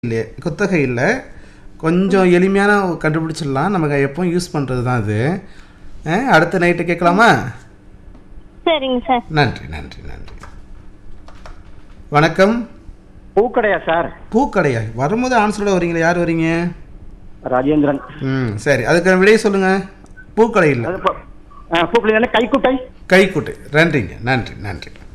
இல்லையே குத்தகை இல்லை. கொஞ்சம் எளிமையான கண்டுபிடிச்சிடலாம். நமக்கு எப்பவும் யூஸ் பண்ணுறது தான் அது. அடுத்த நைட்டு கேட்கலாமா? சரிங்க சார். நன்றி நன்றி நன்றி. வணக்கம். பூக்கடையா சார்? பூக்கடையா? வரும்போது ஆன்சரோட வரீங்களா? யார் வரீங்க? ராஜேந்திரன். சரி, அதுக்கான விடையை சொல்லுங்க. பூக்கடை இல்லை, பூக்கடை கைக்குட்டை. கைக்குட்டை. நன்றிங்க, நன்றி நன்றி.